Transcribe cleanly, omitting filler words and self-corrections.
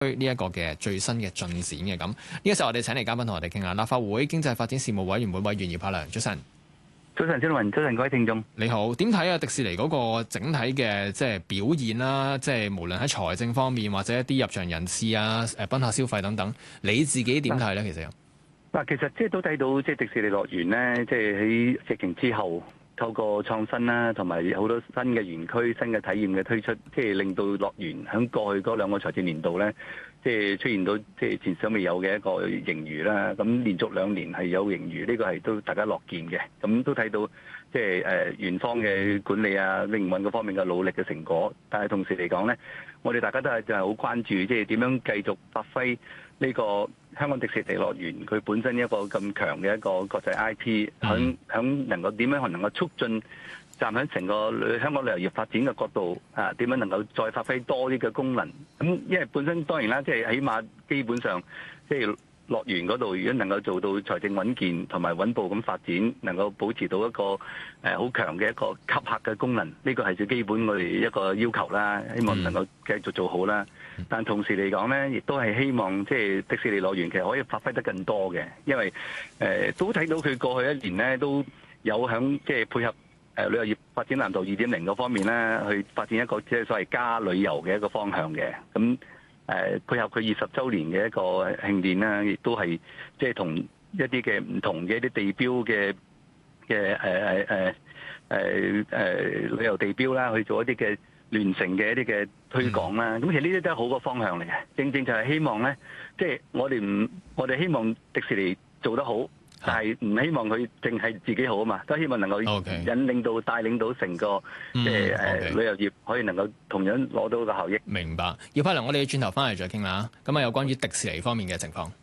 呢一個嘅最新嘅進展嘅。咁呢個時候我哋請嚟嘉賓同我哋傾下，立法會經濟發展事務委員會委員姚柏良，早晨。 早晨，張雲，早晨，各位聽眾， 你好。點睇啊？迪士尼嗰個整體嘅即係表現啦，即係無論喺財政方面或者一啲入場人次啊、賓客消費等等，你自己點睇咧？其實其實即係都睇到，即係迪士尼樂園咧，即係喺疫情之後，透過創新啦，同埋好多新嘅園區、新嘅體驗嘅推出，即係令到樂園喺過去嗰兩個財政年度咧，即係出現到即係前所未有嘅一個盈餘啦。咁連續2年係有盈餘，呢個係都大家樂見嘅。咁都睇到即係園方嘅管理啊、營運嗰方面嘅努力嘅成果。但係同時嚟講咧，我哋大家都係好關注，即係點樣繼續發揮呢個香港迪士尼樂園佢本身一個咁強嘅一個國際 IP，響能夠點樣能夠促進站喺成個香港旅遊業發展嘅角度啊，點樣能夠再發揮多啲嘅功能？咁因為本身當然啦，即係起碼基本上即係樂園嗰度，如果能夠做到財政穩健同埋穩步咁發展，能夠保持到一個好強嘅一個吸客嘅功能，呢個係最基本我哋一個要求啦。希望能夠繼續做好啦。但同時嚟講咧，亦都係希望即係迪士尼樂園其實可以發揮得更多嘅，因為都睇到佢過去1年咧都有響即係配合旅遊業發展藍圖2.0嗰方面咧，去發展一個即係所謂加旅遊嘅一個方向嘅。咁配合佢20週年嘅一個慶典啦，亦都係即係同一啲嘅唔同嘅一啲地標嘅旅遊地標啦，去做一啲嘅聯乘嘅一啲嘅推廣啦。咁其實呢啲都係好個方向嚟嘅。正正就係希望咧，即係我哋希望迪士尼做得好。但係唔希望佢淨係自己好啊嘛，都希望能夠引領到、帶領到成個即係旅遊業可以能夠同樣攞到個效益。 明白。姚柏良，我哋轉頭翻嚟再傾啦。咁啊，有關於迪士尼方面嘅情況。